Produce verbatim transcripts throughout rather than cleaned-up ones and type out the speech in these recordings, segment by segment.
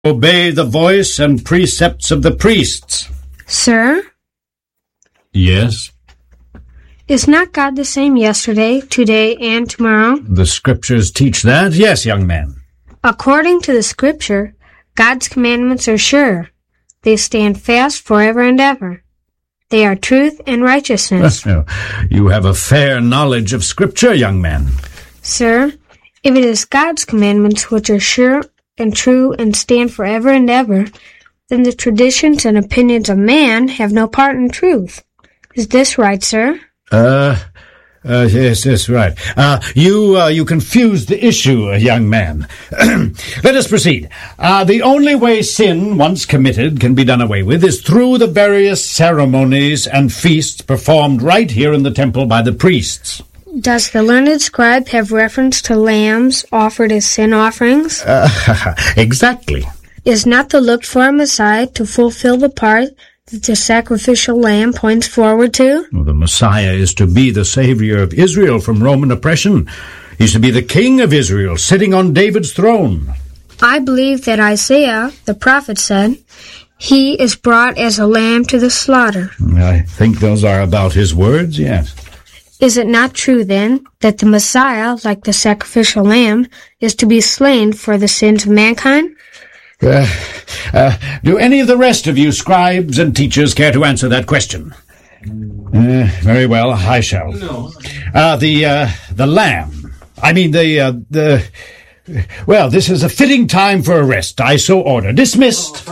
Obey the voice and precepts of the priests. Sir? Yes? Is not God the same yesterday, today, and tomorrow? The scriptures teach that, yes, young man. According to the scripture, God's commandments are sure. They stand fast forever and ever. They are truth and righteousness. You have a fair knowledge of scripture, young man. Sir, if it is God's commandments which are sure and true and stand forever and ever, then the traditions and opinions of man have no part in truth. Is this right, sir? Uh, uh yes, that's right. Uh, you, uh, you confuse the issue, young man. Let us proceed. Uh, the only way sin, once committed, can be done away with is through the various ceremonies and feasts performed right here in the temple by the priests. Does the learned scribe have reference to lambs offered as sin offerings? Uh, exactly. Is not the looked-for Messiah to fulfill the part that the sacrificial lamb points forward to? Well, the Messiah is to be the Savior of Israel from Roman oppression. He's to be the King of Israel, sitting on David's throne. I believe that Isaiah, the prophet, said, "He is brought as a lamb to the slaughter." I think those are about his words, yes. Is it not true, then, that the Messiah, like the sacrificial lamb, is to be slain for the sins of mankind? Uh, uh, do any of the rest of you scribes and teachers care to answer that question? Uh, very well, I shall. Uh, the, uh, the lamb. I mean, the, uh, the... Well, this is a fitting time for a rest. I so order. Dismissed.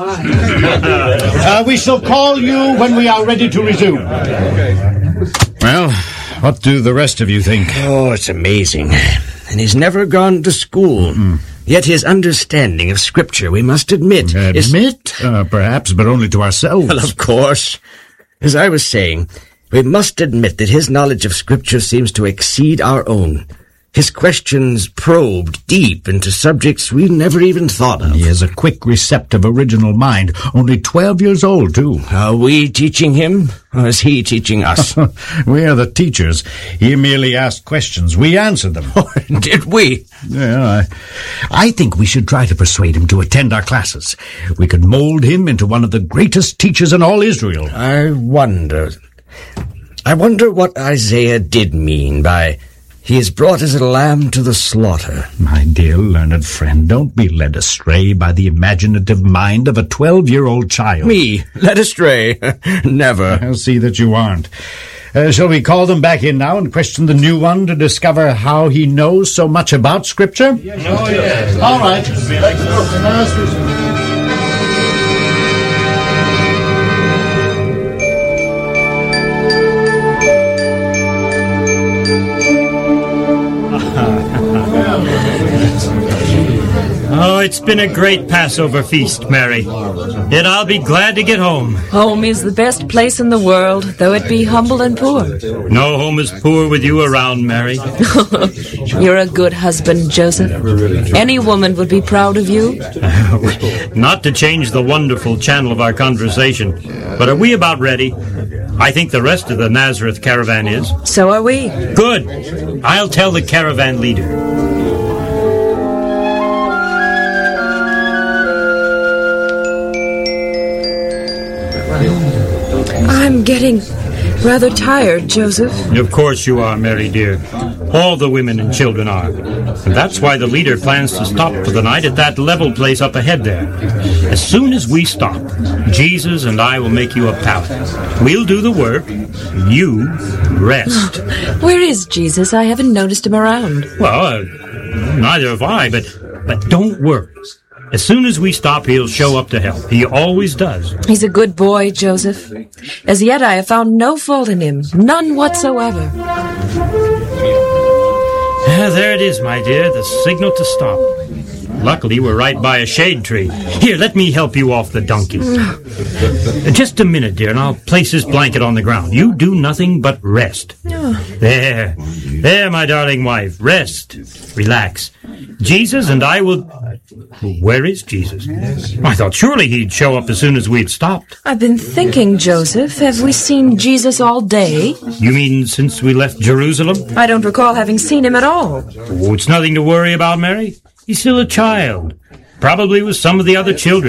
Uh, we shall call you when we are ready to resume. Well, what do the rest of you think? Oh, it's amazing. And he's never gone to school. Mm-hmm. Yet his understanding of Scripture, we must admit... Admit? Is... Uh, perhaps, but only to ourselves. Well, of course. As I was saying, we must admit that his knowledge of Scripture seems to exceed our own. His questions probed deep into subjects we never even thought of. He has a quick, receptive, original mind. Only twelve years old, too. Are we teaching him, or is he teaching us? We are the teachers. He merely asked questions. We answered them. Oh, did we? Yeah, I, I think we should try to persuade him to attend our classes. We could mold him into one of the greatest teachers in all Israel. I wonder... I wonder what Isaiah did mean by... He is brought as a lamb to the slaughter. My dear learned friend, don't be led astray by the imaginative mind of a twelve-year-old child. Me? Led astray? Never. I'll see that you aren't. Uh, shall we call them back in now and question the new one to discover how he knows so much about Scripture? Yes. Oh, yes. All right. Oh, it's been a great Passover feast, Mary. Yet I'll be glad to get home. Home is the best place in the world, though it be humble and poor. No home is poor with you around, Mary. You're a good husband, Joseph. Any woman would be proud of you. Not to change the wonderful channel of our conversation, but are we about ready? I think the rest of the Nazareth caravan is. So are we. Good. I'll tell the caravan leader. I'm getting rather tired, Joseph. Of course you are, Mary dear. All the women and children are. And that's why the leader plans to stop for the night at that level place up ahead there. As soon as we stop, Jesus and I will make you a pallet. We'll do the work. You rest. Where is Jesus? I haven't noticed him around. Well, uh, neither have I, but, but don't worry. As soon as we stop, he'll show up to help. He always does. He's a good boy, Joseph. As yet, I have found no fault in him. None whatsoever. Yeah, there it is, my dear, the signal to stop. Luckily, we're right by a shade tree. Here, let me help you off the donkey. Just a minute, dear, and I'll place this blanket on the ground. You do nothing but rest. There. There, my darling wife. Rest. Relax. Jesus and I will... Where is Jesus? I thought surely he'd show up as soon as we'd stopped. I've been thinking, Joseph. Have we seen Jesus all day? You mean since we left Jerusalem? I don't recall having seen him at all. Oh, it's nothing to worry about, Mary. He's still a child. Probably with some of the other children.